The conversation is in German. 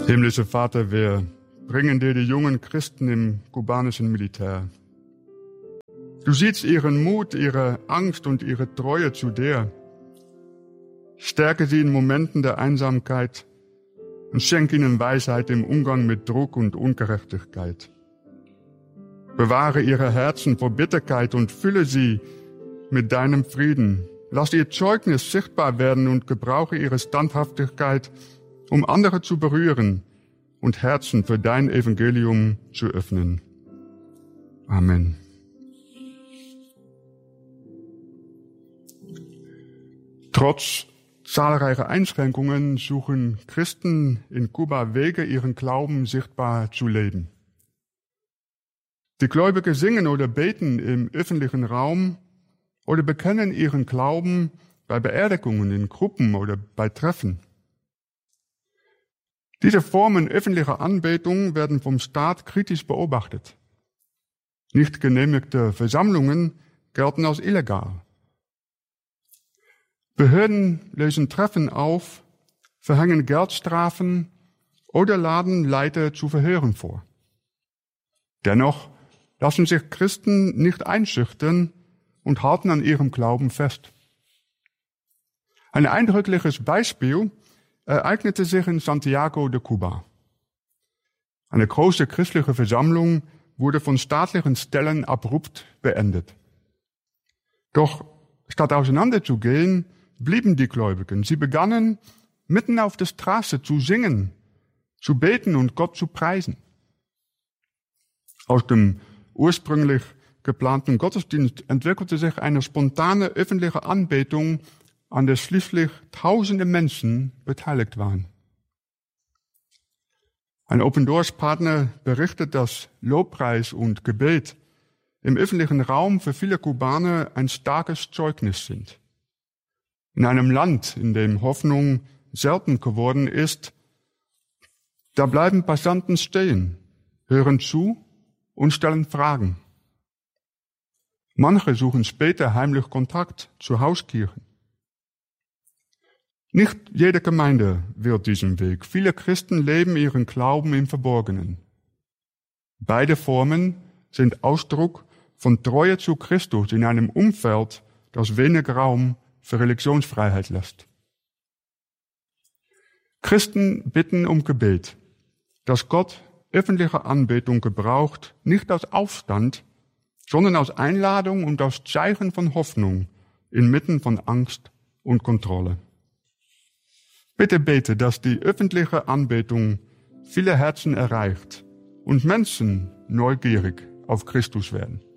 Himmlischer Vater, wir bringen dir die jungen Christen im kubanischen Militär. Du siehst ihren Mut, ihre Angst und ihre Treue zu dir. Stärke sie in Momenten der Einsamkeit und schenk ihnen Weisheit im Umgang mit Druck und Ungerechtigkeit. Bewahre ihre Herzen vor Bitterkeit und fülle sie mit deinem Frieden. Lass ihr Zeugnis sichtbar werden und gebrauche ihre Standhaftigkeit, um andere zu berühren und Herzen für dein Evangelium zu öffnen. Amen. Trotz zahlreicher Einschränkungen suchen Christen in Kuba Wege, ihren Glauben sichtbar zu leben. Die Gläubigen singen oder beten im öffentlichen Raum oder bekennen ihren Glauben bei Beerdigungen, in Gruppen oder bei Treffen. Diese Formen öffentlicher Anbetung werden vom Staat kritisch beobachtet. Nicht genehmigte Versammlungen gelten als illegal. Behörden lösen Treffen auf, verhängen Geldstrafen oder laden Leiter zu Verhören vor. Dennoch lassen sich Christen nicht einschüchtern und halten an ihrem Glauben fest. Ein eindrückliches Beispiel ereignete sich in Santiago de Cuba. Eine große christliche Versammlung wurde von staatlichen Stellen abrupt beendet. Doch statt auseinanderzugehen, blieben die Gläubigen. Sie begannen, mitten auf der Straße zu singen, zu beten und Gott zu preisen. Aus dem ursprünglich geplanten Gottesdienst entwickelte sich eine spontane öffentliche Anbetung, an der schließlich tausende Menschen beteiligt waren. Ein Open-Doors-Partner berichtet, dass Lobpreis und Gebet im öffentlichen Raum für viele Kubaner ein starkes Zeugnis sind. In einem Land, in dem Hoffnung selten geworden ist, da bleiben Passanten stehen, hören zu und stellen Fragen. Manche suchen später heimlich Kontakt zu Hauskirchen. Nicht jede Gemeinde wählt diesen Weg. Viele Christen leben ihren Glauben im Verborgenen. Beide Formen sind Ausdruck von Treue zu Christus in einem Umfeld, das wenig Raum für Religionsfreiheit lässt. Christen bitten um Gebet, dass Gott öffentliche Anbetung gebraucht, nicht als Aufstand, sondern als Einladung und als Zeichen von Hoffnung inmitten von Angst und Kontrolle. Bitte bete, dass die öffentliche Anbetung viele Herzen erreicht und Menschen neugierig auf Christus werden.